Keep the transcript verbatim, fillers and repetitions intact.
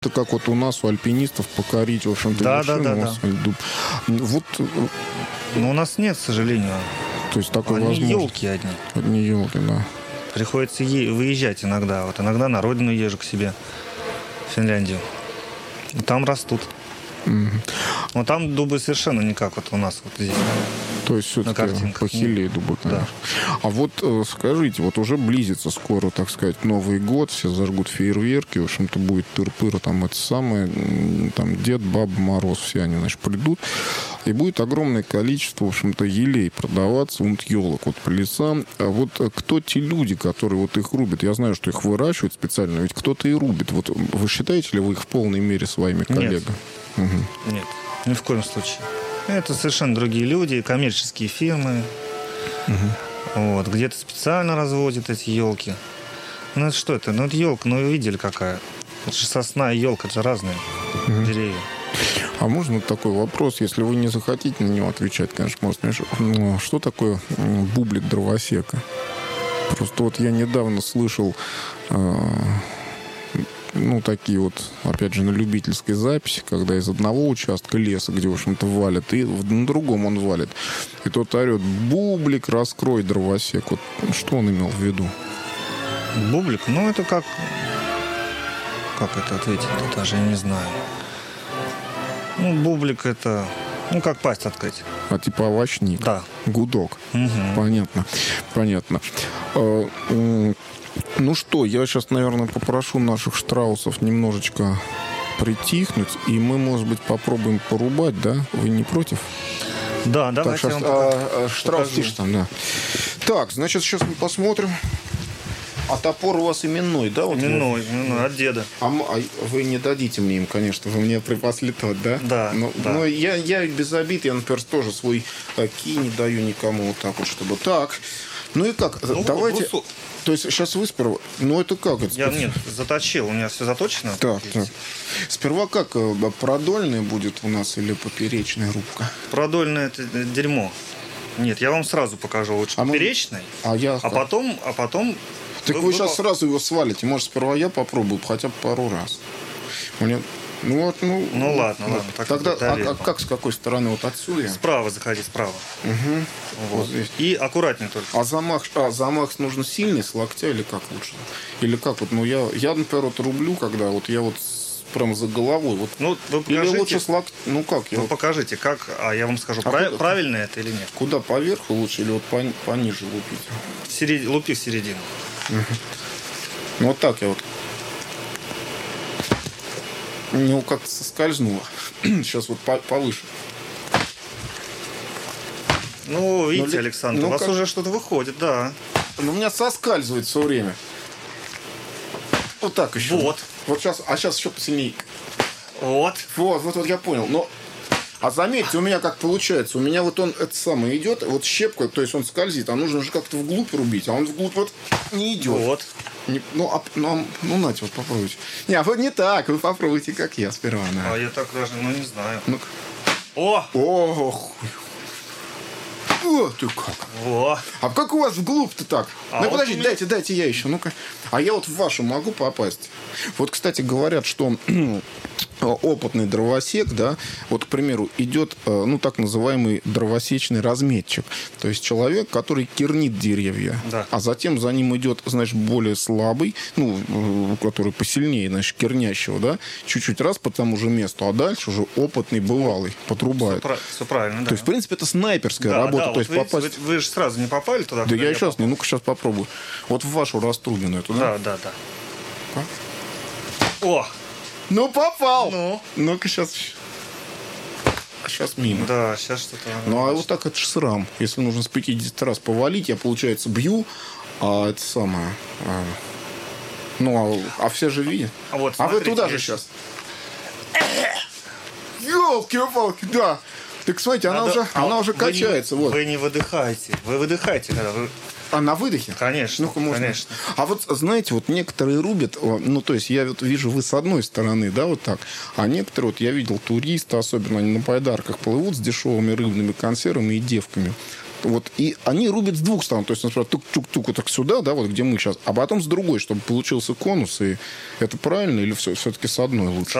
Это как вот у нас, у альпинистов, покорить, в общем-то, да, вершину. Да, да, да. Вот. Но у нас нет, к сожалению. То есть такой Одни возможности. елки одни. Одни елки, да. Приходится е- выезжать иногда. Вот иногда на родину езжу к себе, в Финляндию. И там растут. Mm-hmm. Но там дубы совершенно не как вот у нас вот здесь. То есть все-таки похилее дубы, конечно. Да. А вот э, скажите, вот уже близится скоро, так сказать, Новый год, все зажгут фейерверки, в общем-то будет тыр-пыр, там это самое, там Дед, Баба Мороз, все они, значит, придут, и будет огромное количество, в общем-то, елей продаваться, вот елок вот по лесам. А вот кто те люди, которые вот их рубят? Я знаю, что их выращивают специально, ведь кто-то и рубит. Вот вы считаете ли вы их в полной мере своими коллегами? Нет, угу. Нет, ни в коем случае. Это совершенно другие люди, коммерческие фирмы. Угу. Вот, где-то специально разводят эти елки. Ну это что это? Ну это елка, ну вы видели какая. Это же сосна и елка, это же разные угу. деревья. А можно такой вопрос, если вы не захотите на него отвечать, конечно, может, ну, что такое бублик дровосека? Просто вот я недавно слышал... Э- Ну, такие вот, опять же, на любительской записи, когда из одного участка леса, где, в общем-то, валят, и на другом он валит. И тот орет: бублик, раскрой, дровосек. Вот что он имел в виду? Бублик? Ну, это как... Как это ответить? Я даже не знаю. Ну, бублик это... Ну, как пасть открыть. А типа овощник? Да. Гудок? Угу. Понятно. Понятно. Ну что, я сейчас, наверное, попрошу наших штраусов немножечко притихнуть, и мы, может быть, попробуем порубать, да? Вы не против? Да, давайте. Так, сейчас, а, Штраус, тише там, да. Так, значит, сейчас мы посмотрим. А топор у вас именной, да? Вот именной, именной, от деда. А, а вы не дадите мне им, конечно, вы мне припасли тот, да? Да, но, да. Но я, я без обид, я, например, тоже свой ки не даю никому вот так вот, чтобы так. Ну и как? Ну, давайте... Вот, то есть сейчас вы сперва... Ну это как? Это я, нет, заточил, у меня все заточено. Так, так. Сперва как? Продольная будет у нас или поперечная рубка? Продольная это дерьмо. Нет, я вам сразу покажу лучше а поперечной, мы... а, я... а потом... А потом... Так вы, вы сейчас сразу его свалите. Может, сперва я попробую хотя бы пару раз. Мне... Ну, вот, ну, ну ладно, вот. ладно. Так тогда, а, а как, с какой стороны? Вот отсюда? Справа заходи, справа. Угу. Вот. Вот здесь. И аккуратнее только. А замах, а замах нужно сильный, с локтя или как лучше? Или как вот, ну я, я например, вот рублю, когда вот я вот прям за головой. Вот. Ну, вы покажите, или лучше с локтя, ну как? Вы я покажите, как, а я вам скажу, а прав, правильно это или нет. Куда, поверху лучше или вот пониже лупить? Серед... Лупи в середину. Угу. Ну вот так я вот. У него как-то соскользнуло. Сейчас вот повыше. Ну, видите, ну, Александр, ну, у вас как... уже что-то выходит, да. Ну, у меня соскальзывает все время. Вот так еще. Вот. Вот сейчас, а сейчас еще посильнее. Вот. Вот, вот, вот я понял. Но, а заметьте, у меня как получается. У меня вот он, это самое, идет, вот щепка, то есть он скользит, а нужно же как-то вглубь рубить, а он вглубь вот не идет. Вот. Не, ну, а, ну, ну, нате, вот попробуйте. Не, а вот не так, вы попробуйте, как я сперва. На. А я так даже, ну, не знаю. Ну-ка. О! Ох! О, ты как! О! А как у вас вглубь-то так? А ну, вот подождите, меня... дайте, дайте я еще. Ну-ка. А я вот в вашу могу попасть? Вот, кстати, говорят, что опытный дровосек, да, вот, к примеру, идет, ну, так называемый дровосечный разметчик. То есть человек, который кернит деревья. Да. А затем за ним идет, значит, более слабый, ну, который посильнее, значит, кернящего, да, чуть-чуть раз по тому же месту, а дальше уже опытный, бывалый, подрубает. Все, все правильно, да. То есть, в принципе, это снайперская да, работа. Да, то вот есть вы, попасть... вы, вы же сразу не попали туда? Да я, я сейчас попал. не, ну-ка сейчас попробую. Вот в вашу раструбленную эту, да? Да, да, да. А? О! Ну, попал! Ну? Ну-ка сейчас... Сейчас мимо. Да, сейчас что-то... Ну, а вот так это же срам. Если нужно с пятидесяти раз повалить, я, получается, бью, а это самое... А... Ну, а, а все же видят. А, вот, а смотрите, вы туда же есть... сейчас. Ёлки-палки, да. Так, смотрите, она Надо... уже, а она уже вы качается. Не, вот. Вы не выдыхаете. Вы выдыхаете, когда вы... А на выдохе? Конечно, Ну-ка, можно. конечно. А вот, знаете, вот некоторые рубят, ну, то есть я вот вижу, вы с одной стороны, да, вот так, а некоторые, вот я видел туристы, особенно они на байдарках плывут с дешевыми рыбными консервами и девками. Вот, и они рубят с двух сторон. То есть, например, тук-тук-тук вот так сюда, да, вот где мы сейчас, а потом с другой, чтобы получился конус. И это правильно или все, все-таки с одной лучше?